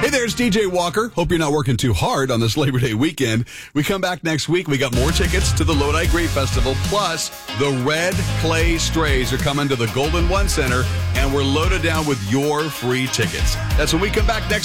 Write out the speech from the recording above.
Hey there, it's DJ Walker. Hope you're not working too hard on this Labor Day weekend. We come back next week. We got more tickets to the Lodi Grape Festival. Plus, the Red Clay Strays are coming to the Golden One Center, and we're loaded down with your free tickets. That's when we come back next